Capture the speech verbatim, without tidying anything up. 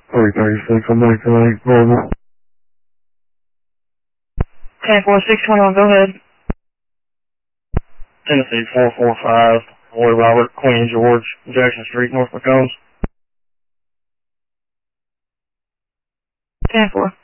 three thirty-six, I'm back tonight, normal. ten four six twenty-one, go ahead. Tennessee four four five, Roy Robert, Queen George, Jackson Street, North McCombs. ten four.